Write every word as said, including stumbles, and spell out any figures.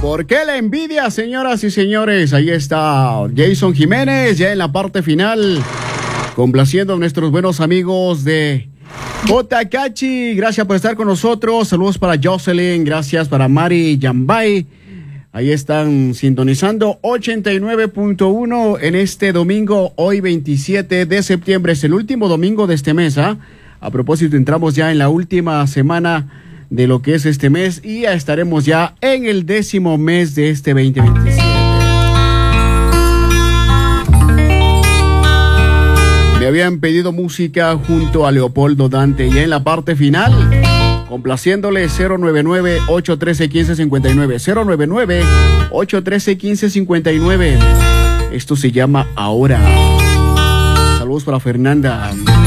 ¿Por qué la envidia, señoras y señores? Ahí está Jason Jiménez, ya en la parte final, complaciendo a nuestros buenos amigos de Cotacachi. Gracias por estar con nosotros. Saludos para Jocelyn, gracias para Mari Yambay. Ahí están sintonizando ochenta y nueve punto uno en este domingo, hoy veintisiete de septiembre. Es el último domingo de este mes, ¿ah? A propósito, entramos ya en la última semana de lo que es este mes y ya estaremos ya en el décimo mes de este veinte veintisiete. Me habían pedido música junto a Leopoldo Dante y en la parte final, complaciéndole cero nueve nueve, ocho uno tres, uno cinco cinco nueve, cero nueve nueve, ocho uno tres, uno cinco cinco nueve. Esto se llama Ahora. Saludos para Fernanda.